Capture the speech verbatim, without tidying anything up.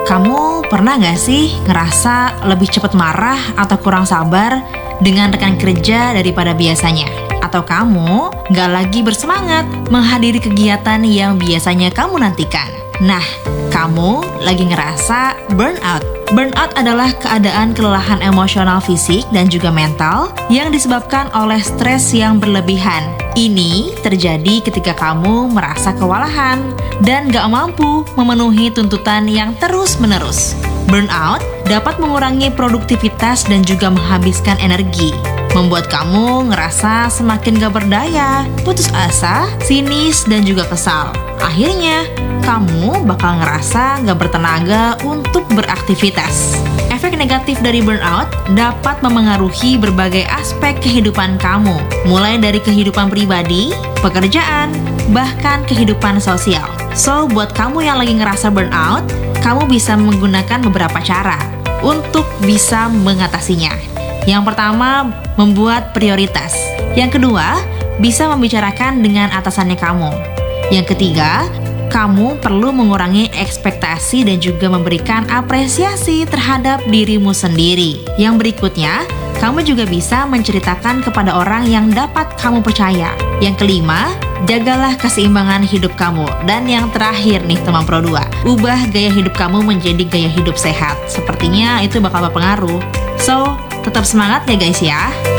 Kamu pernah gak sih ngerasa lebih cepat marah atau kurang sabar dengan rekan kerja daripada biasanya? Atau kamu gak lagi bersemangat menghadiri kegiatan yang biasanya kamu nantikan? Nah, kamu lagi ngerasa burnout. Burnout adalah keadaan kelelahan emosional fisik dan juga mental yang disebabkan oleh stres yang berlebihan. Ini terjadi ketika kamu merasa kewalahan dan gak mampu memenuhi tuntutan yang terus-menerus. Burnout dapat mengurangi produktivitas dan juga menghabiskan energi, membuat kamu ngerasa semakin gak berdaya, putus asa, sinis, dan juga kesal. Akhirnya, kamu bakal ngerasa gak bertenaga untuk beraktivitas. Efek negatif dari burnout dapat memengaruhi berbagai aspek kehidupan kamu, mulai dari kehidupan pribadi, pekerjaan, bahkan kehidupan sosial. So, buat kamu yang lagi ngerasa burnout, kamu bisa menggunakan beberapa cara untuk bisa mengatasinya. Yang pertama, membuat prioritas. Yang kedua, bisa membicarakan dengan atasannya kamu. Yang ketiga, kamu perlu mengurangi ekspektasi dan juga memberikan apresiasi terhadap dirimu sendiri. Yang berikutnya, kamu juga bisa menceritakan kepada orang yang dapat kamu percaya. Yang kelima, jagalah keseimbangan hidup kamu. Dan yang terakhir nih teman Pro dua, ubah gaya hidup kamu menjadi gaya hidup sehat. Sepertinya itu bakal berpengaruh. So, tetap semangat ya guys ya.